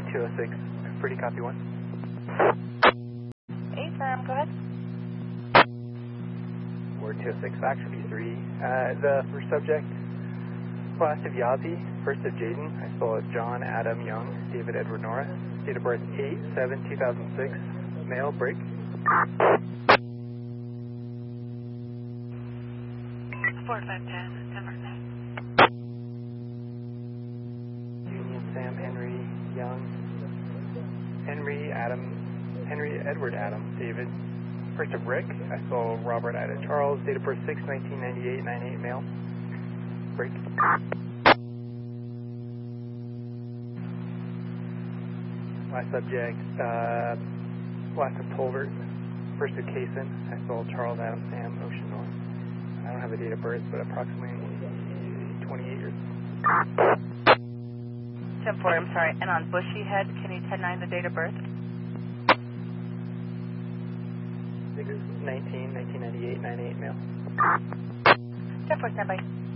206, pretty copy 1. 8 firm, go ahead. Ward 206, action B3. The first subject, last of Yazzie, first of Jaden. I saw John Adam Young, David Edward Nora. Date of birth 8/7/2006. Male, break. 4510, Denver. Union Sam Henry Young. Henry Edward Adam, David. First of Rick. I saw Robert Ida Charles. Date of birth 6/1998, 98 male. Break. Last subject, last of Tolbert. First of Kaysen. I saw Charles Adam Sam, Ocean North. I don't have a date of birth, but approximately 28 years. 10-4, I'm sorry. And on Bushy Head, can you 10-9 the date of birth? 6/19/1998, 98 male. 10-4, stand by.